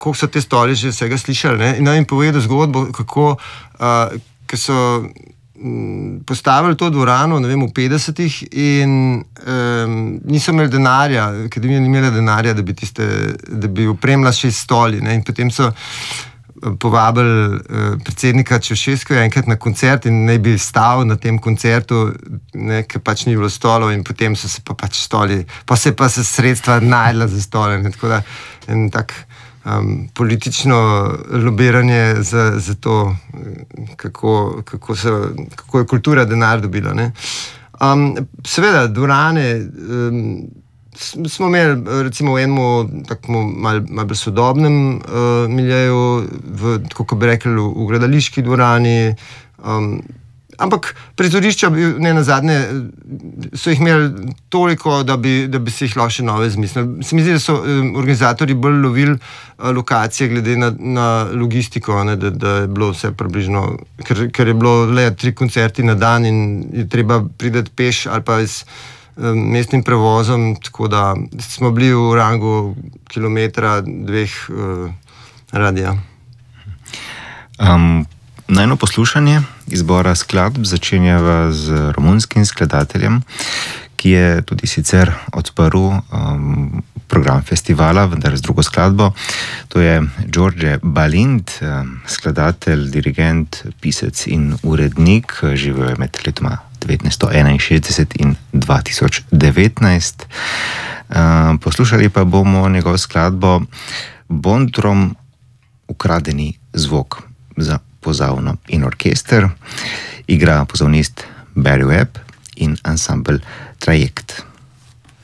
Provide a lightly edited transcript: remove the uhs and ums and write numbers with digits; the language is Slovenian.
koliko so te stoli že vsega slišali, ne? In povedal zgodbo, kako, ker so postavili to dvorano, ne vem, v 50-ih in niso imeli denarja, ker ni imela denarja, da bi opremila 6 stoli, ne? In potem so povabili predsednika Čaušeskega enkrat na koncert in naj bi stal na tem koncertu, ne, ker pač ni bilo stolov in potem so se pa pač stoli, pa se sredstva najdla za stole, ne? Tako da en tak politično lobiranje za to, kako je kultura denar dobila, ne. Seveda, dvorane smo imeli recimo v enem tako malo bolj sodobnem miljeju, tako kot bi rekli, v gledališki dvorani, ampak prizorišča, ne nazadnje, so jih imeli toliko, da bi se jih lahko še nove zmislili. Se mi zdi, da so organizatorji bolj lovili lokacije glede na logistiko, ne, da je bilo vse približno, ker je bilo le 3 koncerti na dan in je treba priti peš ali pa z mestnim prevozom, tako da smo bili v rangu kilometra, 2 radija. Najno poslušanje izbora skladb začenjava z romunskim skladateljem, ki je tudi sicer odprl program festivala, vendar z drugo skladbo. To je George Balint, skladatelj, dirigent, pisec in urednik, živel je med letoma 1961 in 2019. Poslušali pa bomo njegov skladbo Bondrom ukradeni zvok za pozavno in orkester. Igra pozavnist Barry Webb in ansambel Trajekt.